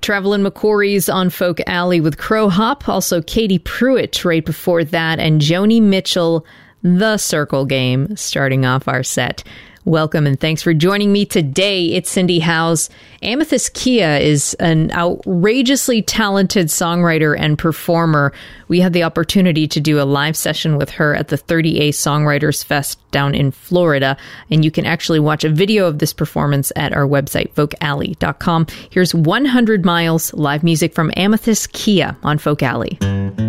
Travelin' McCory's on Folk Alley with Crow Hop. Also Katie Pruitt right before that. And Joni Mitchell, The Circle Game, starting off our set. Welcome and thanks for joining me today. It's Cindy Howes. Amethyst Kia is an outrageously talented songwriter and performer. We had the opportunity to do a live session with her at the 30A Songwriters Fest down in Florida, and you can actually watch a video of this performance at our website, folkalley.com. Here's 100 Miles, live music from Amethyst Kia on Folk Alley.